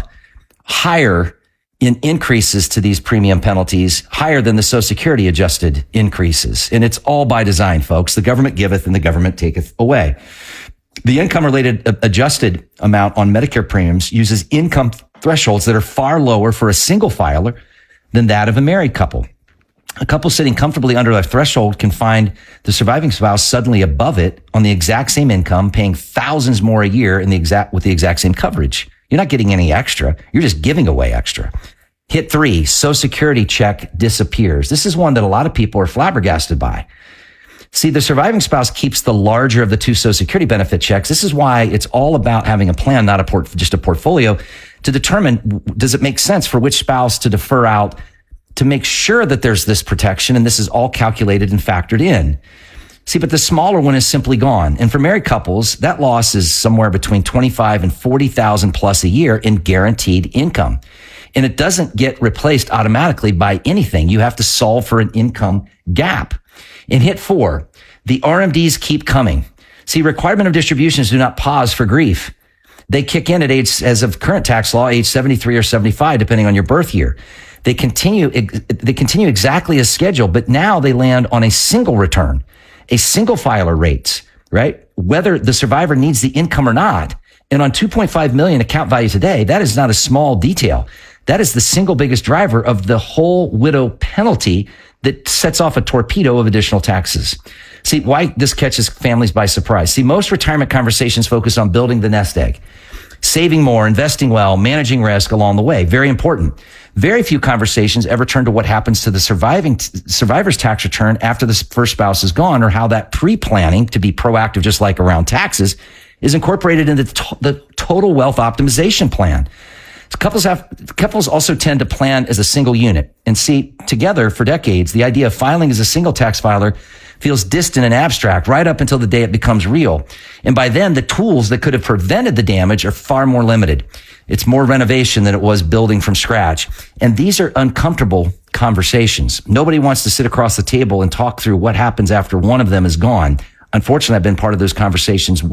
higher in increases to these premium penalties, higher than the Social Security adjusted increases. And it's all by design, folks. The government giveth and the government taketh away. The income-related adjusted amount on Medicare premiums uses income thresholds that are far lower for a single filer than that of a married couple. A couple sitting comfortably under a threshold can find the surviving spouse suddenly above it on the exact same income, paying thousands more a year in the exact with the exact same coverage. You're not getting any extra. You're just giving away extra. Hit three, Social Security check disappears. This is one that a lot of people are flabbergasted by. See, the surviving spouse keeps the larger of the two Social Security benefit checks. This is why it's all about having a plan, not a port, just a portfolio, to determine, does it make sense for which spouse to defer out to make sure that there's this protection, and this is all calculated and factored in. See, but the smaller one is simply gone. And for married couples, that loss is somewhere between twenty-five and forty thousand plus a year in guaranteed income. And it doesn't get replaced automatically by anything. You have to solve for an income gap. In hit four, the R M Ds keep coming. See, requirement of distributions do not pause for grief. They kick in at age, as of current tax law, age seventy-three or seventy-five, depending on your birth year. They continue, they continue exactly as scheduled, but now they land on a single return, a single filer rates, right? Whether the survivor needs the income or not. And on two point five million account value today, that is not a small detail. That is the single biggest driver of the whole widow penalty that sets off a torpedo of additional taxes. See, why this catches families by surprise. See, most retirement conversations focus on building the nest egg, saving more, investing well, managing risk along the way. Very important. Very few conversations ever turn to what happens to the surviving t- survivor's tax return after the first spouse is gone, or how that pre-planning to be proactive, just like around taxes, is incorporated into the, to- the total wealth optimization plan. Couples have, couples also tend to plan as a single unit and see together for decades. The idea of filing as a single tax filer feels distant and abstract right up until the day it becomes real. And by then, the tools that could have prevented the damage are far more limited. It's more renovation than it was building from scratch. And these are uncomfortable conversations. Nobody wants to sit across the table and talk through what happens after one of them is gone. Unfortunately, I've been part of those conversations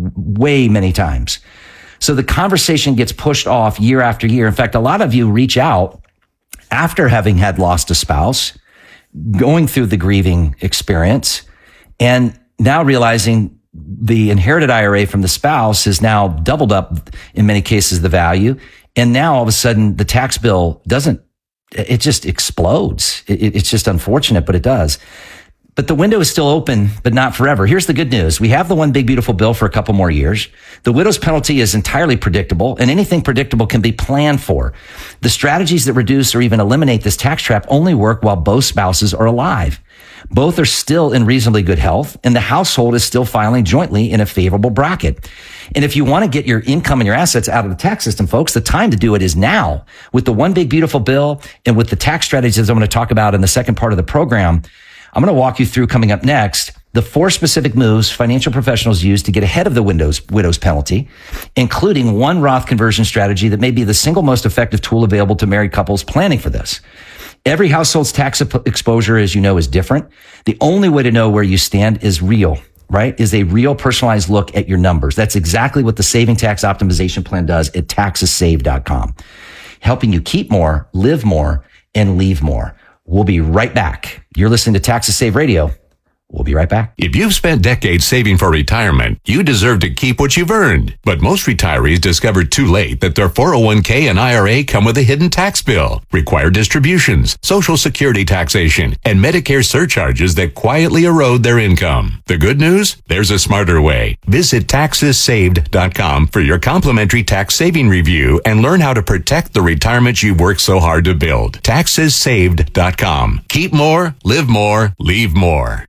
way many times. So the conversation gets pushed off year after year. In fact, a lot of you reach out after having had lost a spouse, going through the grieving experience, and now realizing the inherited I R A from the spouse has now doubled up, in many cases, the value. And now all of a sudden the tax bill doesn't, it just explodes. It, it's just unfortunate, but it does. But the window is still open, but not forever. Here's the good news. We have the one big beautiful bill for a couple more years. The widow's penalty is entirely predictable, and anything predictable can be planned for. The strategies that reduce or even eliminate this tax trap only work while both spouses are alive. Both are still in reasonably good health, and the household is still filing jointly in a favorable bracket. And if you want to get your income and your assets out of the tax system, folks, the time to do it is now. With the one big beautiful bill and with the tax strategies I'm going to talk about in the second part of the program, I'm going to walk you through, coming up next, the four specific moves financial professionals use to get ahead of the widow's, widow's penalty, including one Roth conversion strategy that may be the single most effective tool available to married couples planning for this. Every household's tax exposure, as you know, is different. The only way to know where you stand is real. right, is a real personalized look at your numbers. That's exactly what the Saving Tax Optimization Plan does at taxes save dot com, helping you keep more, live more, and leave more. We'll be right back. You're listening to Taxes Save Radio. We'll be right back.
If you've spent decades saving for retirement, you deserve to keep what you've earned. But most retirees discovered too late that their four oh one k and I R A come with a hidden tax bill, required distributions, Social Security taxation, and Medicare surcharges that quietly erode their income. The good news? There's a smarter way. Visit taxes saved dot com for your complimentary tax saving review and learn how to protect the retirement you've worked so hard to build. taxes saved dot com. Keep more, live more, leave more.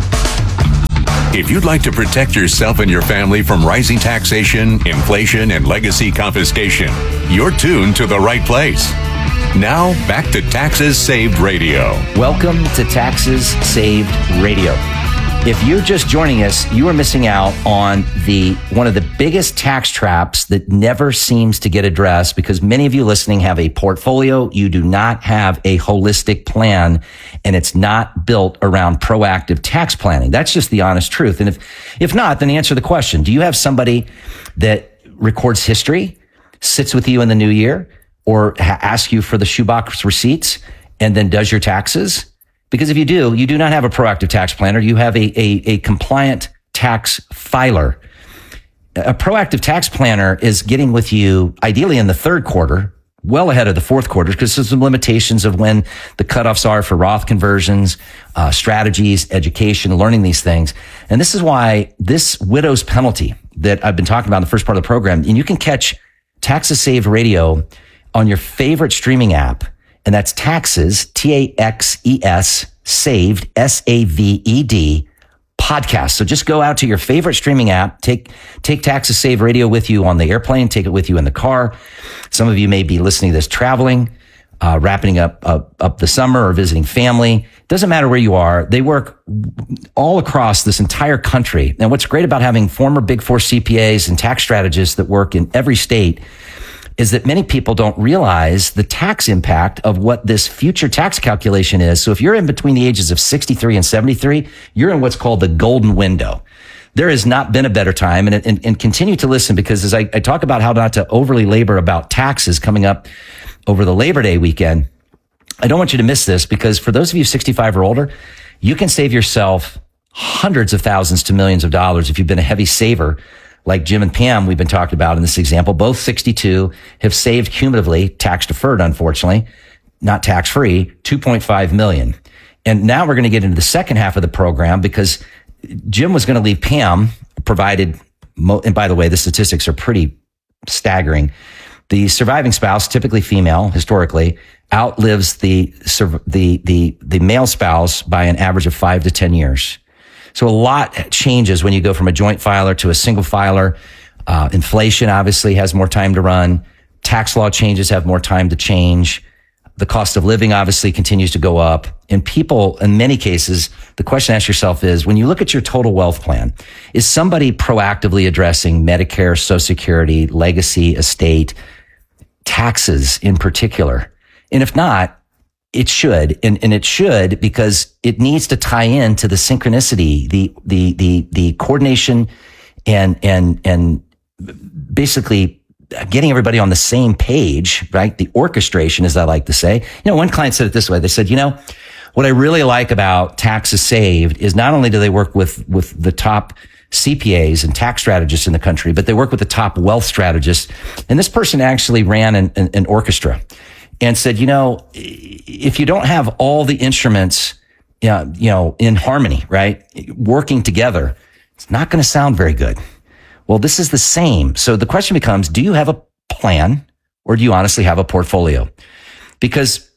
If you'd like to protect yourself and your family from rising taxation, inflation, and legacy confiscation, you're tuned to the right place. Now, back to Taxes Saved Radio.
Welcome to Taxes Saved Radio. If you're just joining us, you are missing out on the one of the biggest tax traps that never seems to get addressed, because many of you listening have a portfolio. You do not have a holistic plan, and it's not built around proactive tax planning. That's just the honest truth. And if, if not, then answer the question. Do you have somebody that records history, sits with you in the new year, or ha- asks you for the shoebox receipts and then does your taxes? Because if you do, you do not have a proactive tax planner. You have a, a, a compliant tax filer. A proactive tax planner is getting with you ideally in the third quarter, well ahead of the fourth quarter, because there's some limitations of when the cutoffs are for Roth conversions, uh, strategies, education, learning these things. And this is why this widow's penalty that I've been talking about in the first part of the program, and you can catch Taxes Saved Radio on your favorite streaming app. And that's Taxes, T A X E S, Saved, S A V E D, podcast. So just go out to your favorite streaming app, take take Taxes Saved Radio with you on the airplane, take it with you in the car. Some of you may be listening to this traveling, uh, wrapping up, up up the summer, or visiting family. Doesn't matter where you are. They work all across this entire country. And what's great about having former Big Four C P As and tax strategists that work in every state is that many people don't realize the tax impact of what this future tax calculation is. So if you're in between the ages of sixty-three and seventy-three, you're in what's called the golden window. There has not been a better time, and, and, and continue to listen, because as I, I talk about how not to overly labor about taxes coming up over the Labor Day weekend, I don't want you to miss this, because for those of you sixty-five or older, you can save yourself hundreds of thousands to millions of dollars if you've been a heavy saver. Like Jim and Pam, we've been talking about in this example, both sixty-two, have saved cumulatively, tax deferred, unfortunately, not tax free, two point five million. And now we're going to get into the second half of the program, because Jim was going to leave Pam, provided, and by the way, the statistics are pretty staggering. The surviving spouse, typically female, historically, outlives the, the, the, the male spouse by an average of five to ten years. So a lot changes when you go from a joint filer to a single filer. Uh, inflation obviously has more time to run. Tax law changes have more time to change. The cost of living obviously continues to go up. And people, in many cases, the question to ask yourself is, when you look at your total wealth plan, is somebody proactively addressing Medicare, Social Security, legacy, estate, taxes in particular? And if not, it should, and, and it should, because it needs to tie in to the synchronicity, the, the, the, the coordination and, and, and basically getting everybody on the same page, right? The orchestration, as I like to say. You know, one client said it this way. They said, you know, what I really like about Taxes Saved is not only do they work with, with the top C P As and tax strategists in the country, but they work with the top wealth strategists. And this person actually ran an, an, an orchestra. And said, you know, if you don't have all the instruments, uh, you know, in harmony, right, working together, it's not going to sound very good. Well, this is the same. So the question becomes, do you have a plan, or do you honestly have a portfolio? Because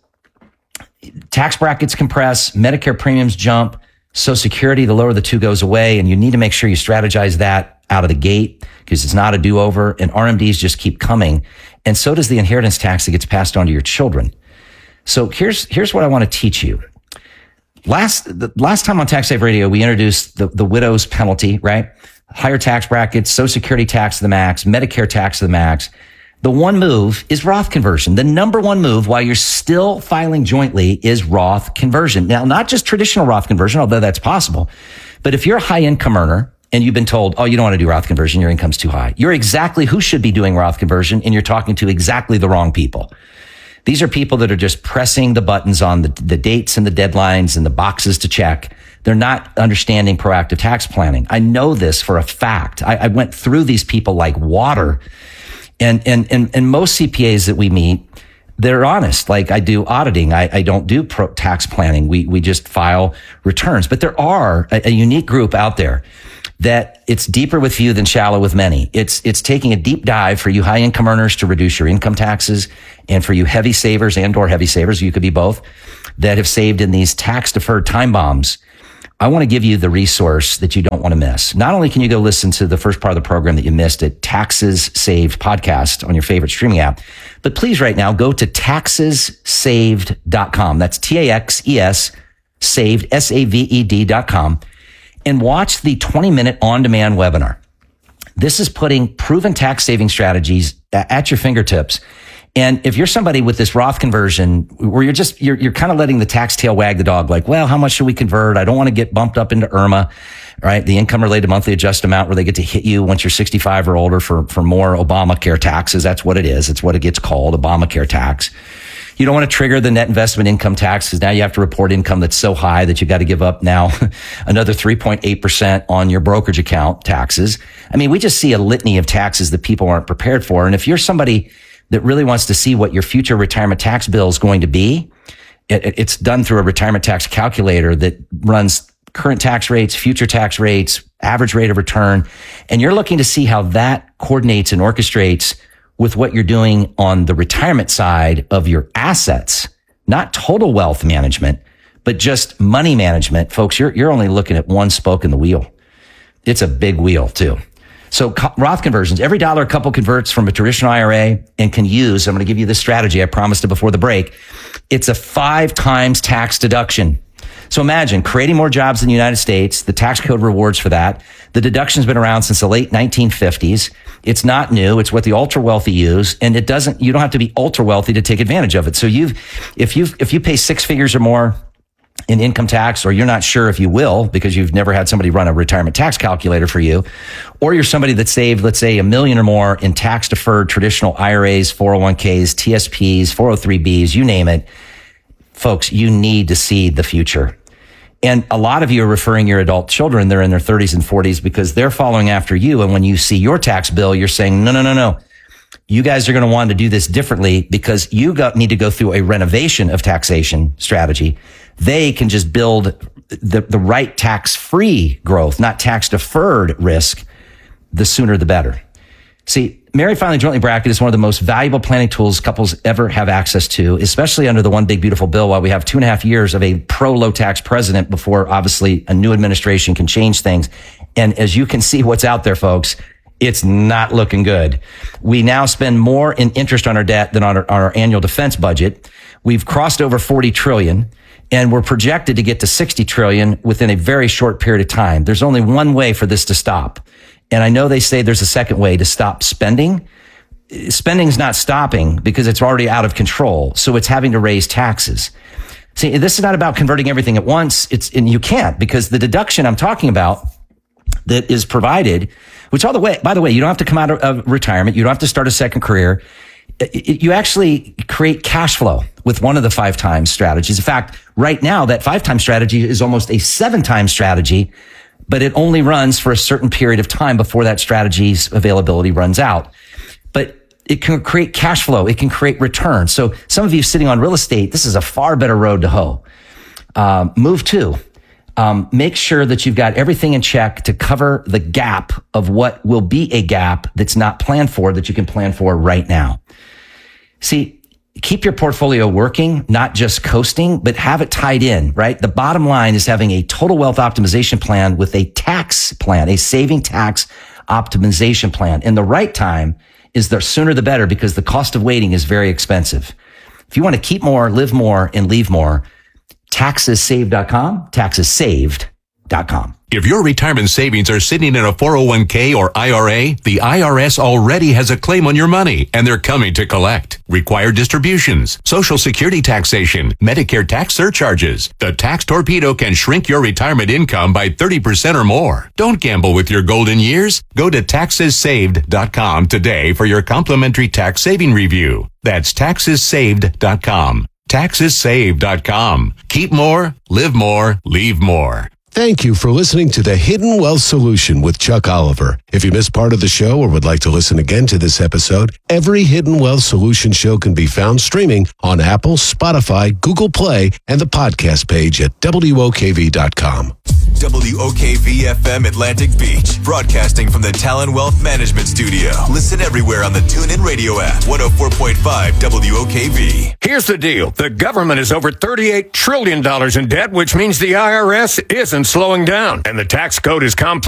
tax brackets compress, Medicare premiums jump, Social Security, the lower the two goes away, and you need to make sure you strategize that out of the gate, because it's not a do-over, and R M Ds just keep coming. And so does the inheritance tax that gets passed on to your children. So here's, here's what I want to teach you. Last, the last time on Tax Save Radio, we introduced the, the widow's penalty, right? Higher tax brackets, Social Security tax to the max, Medicare tax to the max. The one move is Roth conversion. The number one move while you're still filing jointly is Roth conversion. Now, not just traditional Roth conversion, although that's possible, but if you're a high income earner and you've been told, oh, you don't want to do Roth conversion, your income's too high. You're exactly who should be doing Roth conversion, and you're talking to exactly the wrong people. These are people that are just pressing the buttons on the, the dates and the deadlines and the boxes to check. They're not understanding proactive tax planning. I know this for a fact. I, I went through these people like water. And, and, and, and most C P As that we meet, they're honest. Like, I do auditing. I, I don't do pro tax planning. We, we just file returns. But there are a, a unique group out there that it's deeper with few than shallow with many. It's, it's taking a deep dive for you high income earners to reduce your income taxes, and for you heavy savers and or heavy savers, you could be both, that have saved in these tax deferred time bombs. I want to give you the resource that you don't want to miss. Not only can you go listen to the first part of the program that you missed at Taxes Saved podcast on your favorite streaming app, but please right now go to taxes saved dot com. That's T A X E S saved, S A V E D dot com, and watch the twenty minute on demand webinar. This is putting proven tax saving strategies at your fingertips. And if you're somebody with this Roth conversion where you're just, you're, you're kind of letting the tax tail wag the dog, like, well, how much should we convert? I don't want to get bumped up into I R M A, right? The income related monthly adjust amount where they get to hit you once you're sixty-five or older for, for more Obamacare taxes. That's what it is. It's what it gets called, Obamacare tax. You don't want to trigger the net investment income tax because now you have to report income that's so high that you got to give up now another three point eight percent on your brokerage account taxes. I mean, we just see a litany of taxes that people aren't prepared for. And if you're somebody that really wants to see what your future retirement tax bill is going to be, it, it's done through a retirement tax calculator that runs current tax rates, future tax rates, average rate of return. And you're looking to see how that coordinates and orchestrates with what you're doing on the retirement side of your assets, not total wealth management, but just money management. Folks, you're, you're only looking at one spoke in the wheel. It's a big wheel too. So Roth conversions, every dollar a couple converts from a traditional I R A and can use, I'm going to give you this strategy. I promised it before the break. It's a five times tax deduction. So imagine creating more jobs in the United States. The tax code rewards for that. The deduction's been around since the late nineteen fifties. It's not new. It's what the ultra wealthy use. And it doesn't, you don't have to be ultra wealthy to take advantage of it. So you've, if you if you pay six figures or more in income tax, or you're not sure if you will because you've never had somebody run a retirement tax calculator for you, or you're somebody that saved, let's say, a million or more in tax deferred traditional I R As, four oh one Ks, T S Ps, four oh three Bs, you name it. Folks, you need to see the future. And a lot of you are referring your adult children, they're in their thirties and forties because they're following after you. And when you see your tax bill, you're saying, no, no, no, no. You guys are going to want to do this differently because you got, need to go through a renovation of taxation strategy. They can just build the, the right tax-free growth, not tax-deferred risk. The sooner, the better. See, Married, Filing, Jointly Bracket is one of the most valuable planning tools couples ever have access to, especially under the One Big Beautiful Bill, while we have two and a half years of a pro-low tax president before, obviously, a new administration can change things. And as you can see what's out there, folks, it's not looking good. We now spend more in interest on our debt than on our, on our annual defense budget. We've crossed over forty trillion dollars, and we're projected to get to sixty trillion dollars within a very short period of time. There's only one way for this to stop. And I know they say there's a second way to stop spending. Spending's not stopping because it's already out of control. So it's having to raise taxes. See, this is not about converting everything at once. It's, and you can't, because the deduction I'm talking about that is provided, which all the way, by the way, you don't have to come out of retirement. You don't have to start a second career. You actually create cash flow with one of the five times strategies. In fact, right now, that five times strategy is almost a seven times strategy, but it only runs for a certain period of time before that strategy's availability runs out. But it can create cash flow. It can create return. So some of you sitting on real estate, this is a far better road to hoe. Um, move to. Um, make sure that you've got everything in check to cover the gap of what will be a gap that's not planned for, that you can plan for right now. See, keep your portfolio working, not just coasting, but have it tied in, right? The bottom line is having a total wealth optimization plan with a tax plan, a saving tax optimization plan. And the right time is the sooner the better, because the cost of waiting is very expensive. If you want to keep more, live more, and leave more, taxes saved dot com, taxes saved dot com.
If your retirement savings are sitting in a four oh one k or I R A, the I R S already has a claim on your money, and they're coming to collect. Required distributions, Social Security taxation, Medicare tax surcharges. The tax torpedo can shrink your retirement income by thirty percent or more. Don't gamble with your golden years. Go to taxes saved dot com today for your complimentary tax saving review. That's taxes saved dot com. taxes saved dot com. Keep more, live more, leave more.
Thank you for listening to the Hidden Wealth Solution with Chuck Oliver. If you missed part of the show or would like to listen again to this episode, every Hidden Wealth Solution show can be found streaming on Apple, Spotify, Google Play, and the podcast page at W O K V dot com.
W O K V F M Atlantic Beach, broadcasting from the Talon Wealth Management Studio. Listen everywhere on the TuneIn Radio app. one oh four point five W O K V.
Here's the deal. The government is over thirty-eight trillion dollars in debt, which means the I R S isn't slowing down. And the tax code is complex.